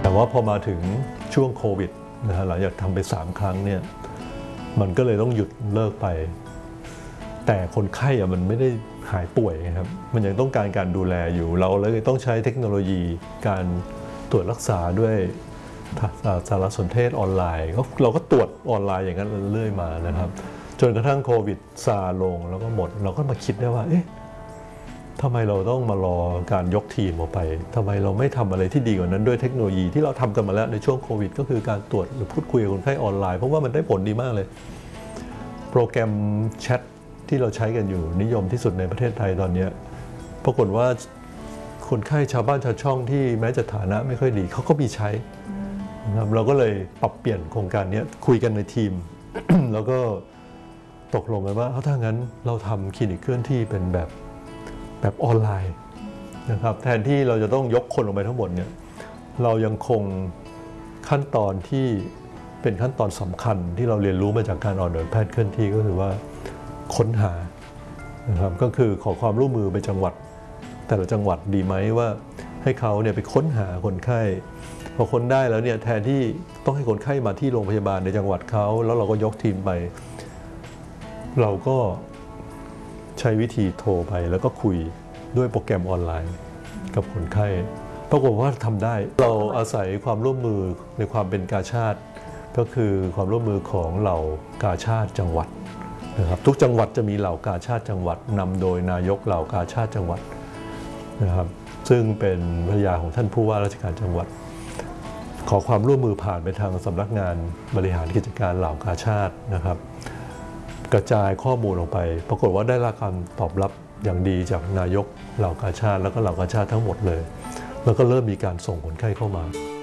แต่ว่าพอมาถึงช่วงโควิดนะฮะหลังจากทำไป3 ครั้งเนี่ยมันก็เลยต้องหยุดเลิกไปแต่คนไข้มันไม่ได้หายป่วยครับมันยังต้องการดูแลอยู่เราเลยต้องใช้เทคโนโลยีการตรวจรักษาด้วยสารสนเทศออนไลน์เราก็ตรวจออนไลน์อย่างนั้นเรื่อยมานะครับจนกระทั่งโควิดซาลงแล้วก็หมดเราก็มาคิดได้ว่าเอ๊ะทำไมเราต้องมารอการยกทีมออกไปทำไมเราไม่ทำอะไรที่ดีกว่านั้นด้วยเทคโนโลยีที่เราทำกันมาแล้วในช่วงโควิดก็คือการตรวจหรือพูดคุยกับคนไข้ออนไลน์เพราะว่ามันได้ผลดีมากเลยโปรแกรมแชทที่เราใช้กันอยู่นิยมที่สุดในประเทศไทยตอนนี้ปรากฏว่าคนไข้ชาวบ้านชาวช่องที่แม้จะฐานะไม่ค่อยดีเขาก็มีใช้นะครับเราก็เลยปรับเปลี่ยนโครงการนี้คุยกันในทีม แล้วก็ตกลงกันว่าถ้างั้นเราทำคลินิกเคลื่อนที่เป็นแบบออนไลน์นะครับแทนที่เราจะต้องยกคนลงไปทั้งหมดเนี่ยเรายังคงขั้นตอนที่เป็นขั้นตอนสำคัญที่เราเรียนรู้มาจากการออกแบบแพทย์เคลื่อนที่ก็คือว่าค้นหานะครับก็คือขอความร่วมมือไปจังหวัดแต่ละจังหวัดดีไหมว่าให้เขาเนี่ยไปค้นหาคนไข้พอค้นได้แล้วเนี่ยแทนที่ต้องให้คนไข้มาที่โรงพยาบาลในจังหวัดเขาแล้วเราก็ยกทีมไปเราก็ใช้วิธีโทรไปแล้วก็คุยด้วยโปรแกรมออนไลน์กับคนไข้ปรากฏว่าทำได้เราอาศัยความร่วมมือในความเป็นกาชาดก็คือความร่วมมือของเหล่ากาชาดจังหวัดนะครับทุกจังหวัดจะมีเหล่ากาชาดจังหวัดนำโดยนายกเหล่ากาชาดจังหวัดนะครับซึ่งเป็นภรรยาของท่านผู้ว่าราชการจังหวัดขอความร่วมมือผ่านไปทางสำนักงานบริหารกิจการเหล่ากาชาดนะครับกระจายข้อมูลออกไปปรากฏว่าได้รับการตอบรับอย่างดีจากนายกเหล่ากาชาดแล้วก็เหล่ากาชาดทั้งหมดเลยแล้วก็เริ่มมีการส่งคนไข้เข้ามา